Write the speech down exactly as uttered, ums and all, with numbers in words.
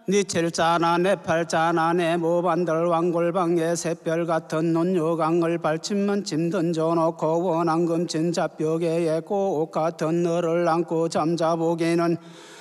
네 칠자나 내 팔자나 내 모반들 왕골방에 샛별 같은 논유강을 발침문 짐 던져놓고 원앙금 진잡벽에 꼭 같은 너를 안고 잠자보기는